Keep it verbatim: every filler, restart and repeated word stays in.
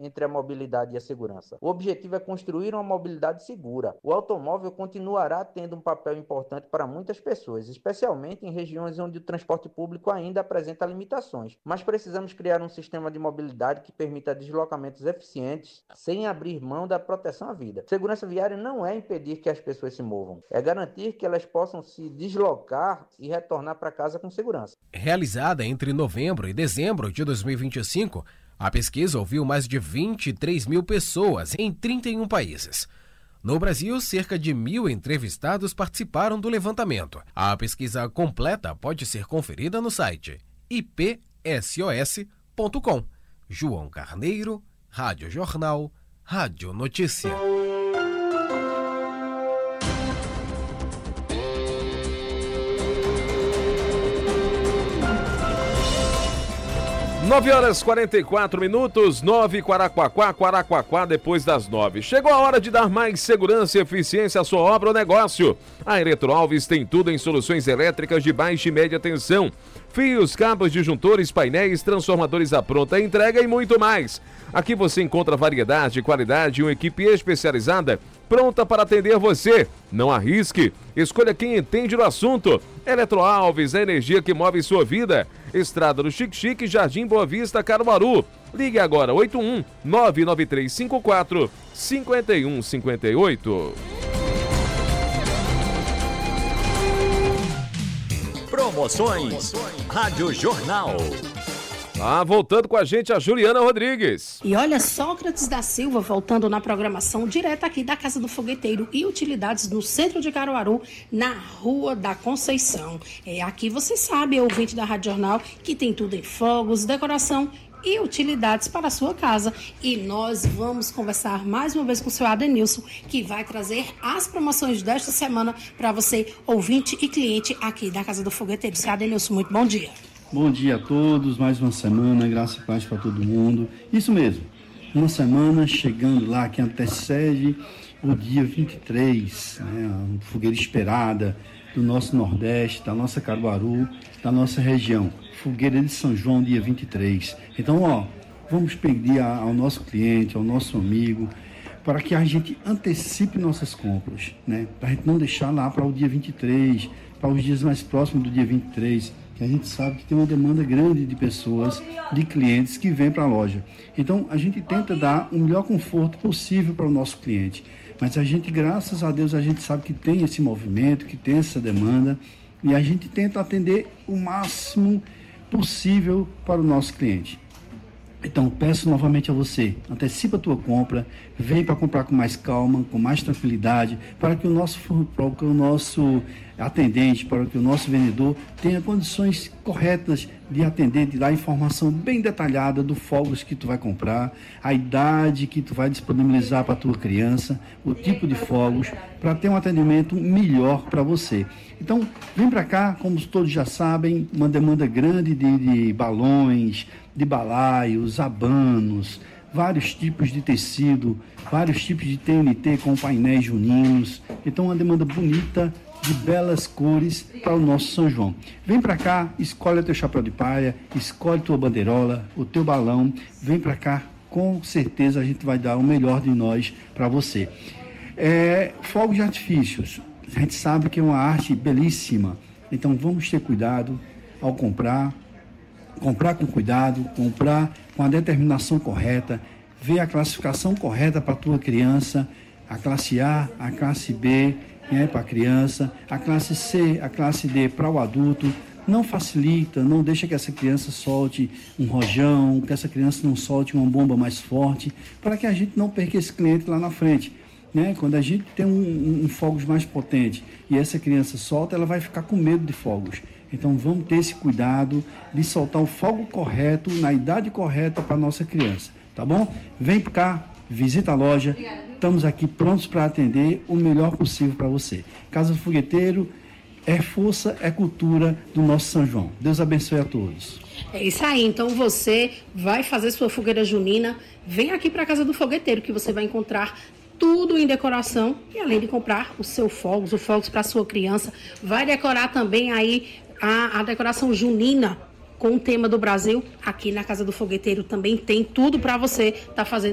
entre a mobilidade e a segurança. O objetivo é construir uma mobilidade segura. O automóvel continuará tendo um papel importante para muitas pessoas, especialmente em regiões onde o transporte público ainda apresenta limitações. Mas precisamos criar um sistema de mobilidade que permita deslocamentos eficientes sem abrir mão da proteção à vida. Segurança viária não é impedir que as pessoas se movam, é garantir que elas possam se deslocar e retornar para casa com segurança. Realizada entre novembro e dezembro de dois mil e vinte e cinco, a pesquisa ouviu mais de vinte e três mil pessoas em trinta e um países. No Brasil, cerca de mil entrevistados participaram do levantamento. A pesquisa completa pode ser conferida no site i p s o s ponto com. João Carneiro, Rádio Jornal, Rádio Notícia. nove horas e quarenta e quatro minutos, nove Quaraquaquá, Quaraquaquá, depois das nove. Chegou a hora de dar mais segurança e eficiência à sua obra ou negócio. A Eletroalves tem tudo em soluções elétricas de baixa e média tensão. Fios, cabos, disjuntores, painéis, transformadores à pronta entrega e muito mais. Aqui você encontra variedade, qualidade e uma equipe especializada pronta para atender você. Não arrisque, escolha quem entende do assunto. Eletroalves, a energia que move sua vida. Estrada do Xique-Xique, Jardim Boa Vista, Caruaru. Ligue agora, oito um nove nove três cinco quatro cinco um cinco oito. Promoções Rádio Jornal. Ah, voltando com a gente a Juliana Rodrigues. E olha, Sócrates da Silva voltando na programação direta aqui da Casa do Fogueteiro e Utilidades no centro de Caruaru, na Rua da Conceição. É, aqui você sabe, ouvinte da Rádio Jornal, que tem tudo em fogos, decoração e utilidades para a sua casa. E nós vamos conversar mais uma vez com o seu Adenilson, que vai trazer as promoções desta semana para você, ouvinte e cliente aqui da Casa do Fogueteiro. Seu Adenilson, muito bom dia. Bom dia a todos, mais uma semana, graça e paz para todo mundo. Isso mesmo, uma semana chegando lá que antecede o dia vinte e três, né, a fogueira esperada do nosso Nordeste, da nossa Caruaru, da nossa região. Fogueira de São João, dia vinte e três. Então, ó, vamos pedir ao nosso cliente, ao nosso amigo, para que a gente antecipe nossas compras, né? Para a gente não deixar lá para o dia vinte e três, para os dias mais próximos do dia vinte e três, que a gente sabe que tem uma demanda grande de pessoas, de clientes que vêm para a loja. Então, a gente tenta dar o melhor conforto possível para o nosso cliente. Mas a gente, graças a Deus, a gente sabe que tem esse movimento, que tem essa demanda, e a gente tenta atender o máximo possível para o nosso cliente. Então, peço novamente a você, antecipa a tua compra, vem para comprar com mais calma, com mais tranquilidade, para que o nosso, para que o nosso atendente, para que o nosso vendedor tenha condições corretas de atender, de dar informação bem detalhada do fogos que tu vai comprar, a idade que tu vai disponibilizar para a tua criança, o tipo de fogos, para ter um atendimento melhor para você. Então, vem para cá, como todos já sabem, uma demanda grande de, de balões, de balaios, abanos, vários tipos de tecido, vários tipos de T N T com painéis juninos. Então, uma demanda bonita, de belas cores para o nosso São João. Vem para cá, escolhe o teu chapéu de palha, escolhe tua bandeirola, o teu balão, vem para cá, com certeza a gente vai dar o melhor de nós para você. É, fogos de artifícios, a gente sabe que é uma arte belíssima, então vamos ter cuidado ao comprar, comprar com cuidado, comprar com a determinação correta, ver a classificação correta para a tua criança, a classe A, a classe B, né, para a criança, a classe C, a classe D para o adulto. Não facilita, não deixa que essa criança solte um rojão, que essa criança não solte uma bomba mais forte, para que a gente não perca esse cliente lá na frente. Né? Quando a gente tem um, um, um fogos mais potente e essa criança solta, ela vai ficar com medo de fogos. Então vamos ter esse cuidado de soltar o fogo correto, na idade correta para a nossa criança, tá bom? Vem para cá, visita a loja, estamos aqui prontos para atender o melhor possível para você. Casa do Fogueteiro é força, é cultura do nosso São João. Deus abençoe a todos. É isso aí, então você vai fazer sua fogueira junina, vem aqui para a Casa do Fogueteiro que você vai encontrar tudo em decoração e além de comprar o seu fogos, o fogos para sua criança, vai decorar também aí a, a decoração junina com o tema do Brasil. Aqui na Casa do Fogueteiro também tem tudo para você estar tá fazendo